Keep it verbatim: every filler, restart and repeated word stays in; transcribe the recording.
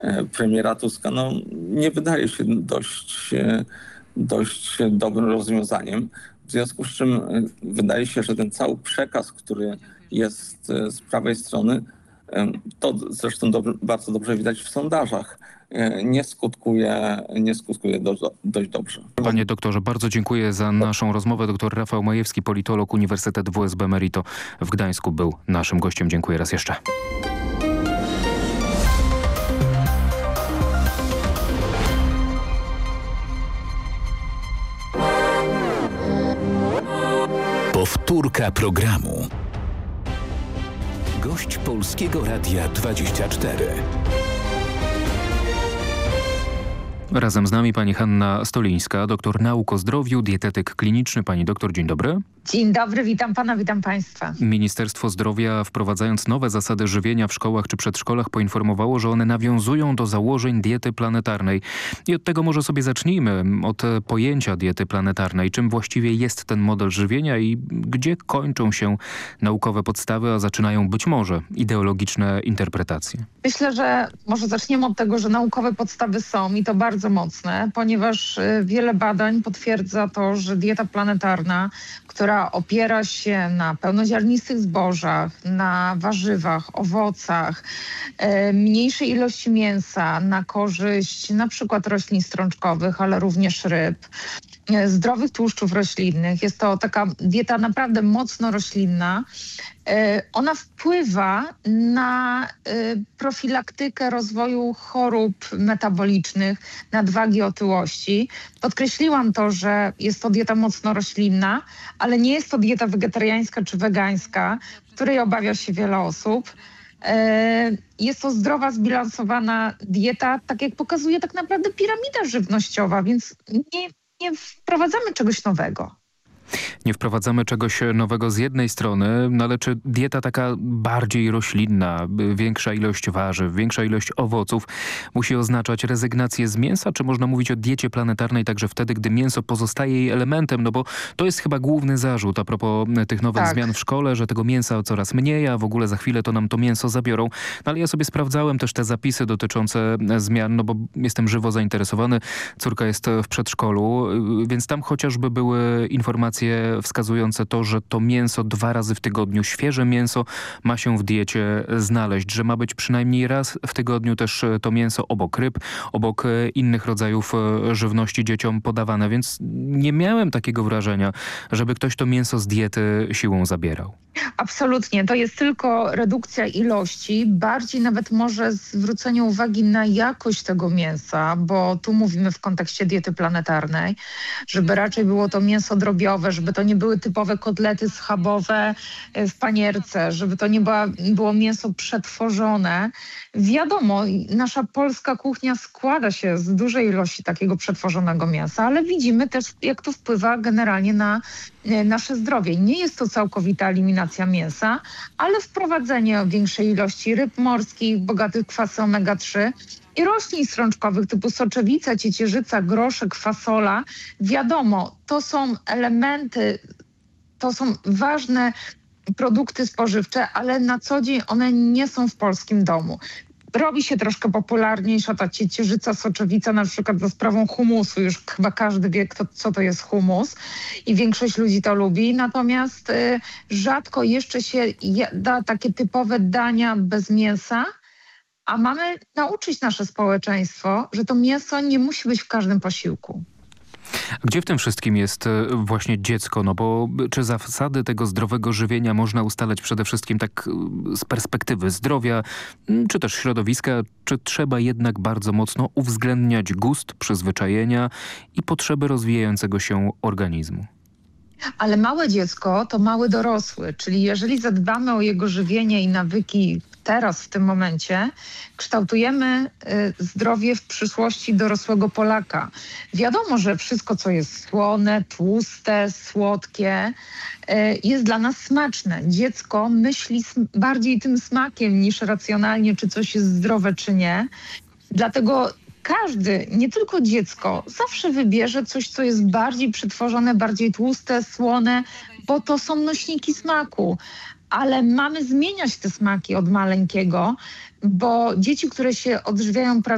premiera Tuska, no, nie wydaje się dość, dość dobrym rozwiązaniem. W związku z czym wydaje się, że ten cały przekaz, który jest z prawej strony, to zresztą dobrze, bardzo dobrze widać w sondażach, nie skutkuje, nie skutkuje do, dość dobrze. Panie doktorze, bardzo dziękuję za naszą rozmowę. Doktor Rafał Majewski, politolog, Uniwersytet W S B Merito w Gdańsku był naszym gościem. Dziękuję raz jeszcze. Powtórka programu. Gość Polskiego Radia dwadzieścia cztery. Razem z nami pani Hanna Stolińska, doktor nauk o zdrowiu, dietetyk kliniczny. Pani doktor, dzień dobry. Dzień dobry, witam pana, witam państwa. Ministerstwo Zdrowia, wprowadzając nowe zasady żywienia w szkołach czy przedszkolach, poinformowało, że one nawiązują do założeń diety planetarnej. I od tego może sobie zacznijmy, od pojęcia diety planetarnej. Czym właściwie jest ten model żywienia i gdzie kończą się naukowe podstawy, a zaczynają być może ideologiczne interpretacje? Myślę, że może zaczniemy od tego, że naukowe podstawy są i to bardzo mocne, ponieważ wiele badań potwierdza to, że dieta planetarna, która opiera się na pełnoziarnistych zbożach, na warzywach, owocach, e, mniejszej ilości mięsa, na korzyść na przykład roślin strączkowych, ale również ryb, e, zdrowych tłuszczów roślinnych. Jest to taka dieta naprawdę mocno roślinna. E, ona wpływa na e, profilaktykę rozwoju chorób metabolicznych, nadwagi, otyłości. Podkreśliłam to, że jest to dieta mocno roślinna, ale nie jest to dieta wegetariańska czy wegańska, której obawia się wiele osób. E, jest to zdrowa, zbilansowana dieta, tak jak pokazuje tak naprawdę piramida żywnościowa, więc nie, nie wprowadzamy czegoś nowego. Nie wprowadzamy czegoś nowego z jednej strony, no ale czy dieta taka bardziej roślinna, większa ilość warzyw, większa ilość owoców musi oznaczać rezygnację z mięsa? Czy można mówić o diecie planetarnej także wtedy, gdy mięso pozostaje jej elementem? No bo to jest chyba główny zarzut a propos tych nowych Tak. zmian w szkole, że tego mięsa coraz mniej, a w ogóle za chwilę to nam to mięso zabiorą. No ale ja sobie sprawdzałem też te zapisy dotyczące zmian, no bo jestem żywo zainteresowany. Córka jest w przedszkolu, więc tam chociażby były informacje wskazujące to, że to mięso dwa razy w tygodniu, świeże mięso ma się w diecie znaleźć, że ma być przynajmniej raz w tygodniu też to mięso obok ryb, obok innych rodzajów żywności dzieciom podawane, więc nie miałem takiego wrażenia, żeby ktoś to mięso z diety siłą zabierał. Absolutnie. To jest tylko redukcja ilości, bardziej nawet może zwrócenie uwagi na jakość tego mięsa, bo tu mówimy w kontekście diety planetarnej, żeby raczej było to mięso drobiowe, żeby to nie były typowe kotlety schabowe w panierce, żeby to nie była, było mięso przetworzone. Wiadomo, nasza polska kuchnia składa się z dużej ilości takiego przetworzonego mięsa, ale widzimy też, jak to wpływa generalnie na nasze zdrowie. Nie jest to całkowita eliminacja mięsa, ale wprowadzenie większej ilości ryb morskich, bogatych w kwasy omega trzy i roślin strączkowych typu soczewica, ciecierzyca, groszek, fasola. Wiadomo, to są elementy, to są ważne produkty spożywcze, ale na co dzień one nie są w polskim domu. Robi się troszkę popularniejsza ta ciecierzyca, soczewica, na przykład za sprawą humusu. Już chyba każdy wie, kto, co to jest humus i większość ludzi to lubi. Natomiast y, rzadko jeszcze się da takie typowe dania bez mięsa, a mamy nauczyć nasze społeczeństwo, że to mięso nie musi być w każdym posiłku. Gdzie w tym wszystkim jest właśnie dziecko? No bo czy zasady tego zdrowego żywienia można ustalać przede wszystkim tak z perspektywy zdrowia, czy też środowiska, czy trzeba jednak bardzo mocno uwzględniać gust, przyzwyczajenia i potrzeby rozwijającego się organizmu? Ale małe dziecko to mały dorosły, czyli jeżeli zadbamy o jego żywienie i nawyki teraz, w tym momencie, kształtujemy y, zdrowie w przyszłości dorosłego Polaka. Wiadomo, że wszystko, co jest słone, tłuste, słodkie, y, jest dla nas smaczne. Dziecko myśli sm- bardziej tym smakiem niż racjonalnie, czy coś jest zdrowe, czy nie. Dlatego każdy, nie tylko dziecko, zawsze wybierze coś, co jest bardziej przetworzone, bardziej tłuste, słone, bo to są nośniki smaku. Ale mamy zmieniać te smaki od maleńkiego, bo dzieci, które się odżywiają prawie